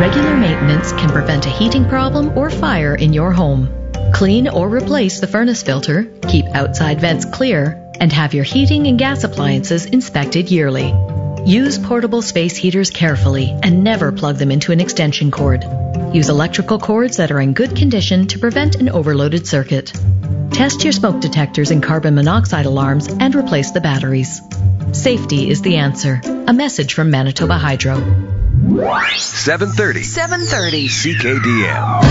Regular maintenance can prevent a heating problem or fire in your home. Clean or replace the furnace filter, keep outside vents clear, and have your heating and gas appliances inspected yearly. Use portable space heaters carefully and never plug them into an extension cord. Use electrical cords that are in good condition to prevent an overloaded circuit. Test your smoke detectors and carbon monoxide alarms and replace the batteries. Safety is the answer. A message from Manitoba Hydro. 730 CKDM.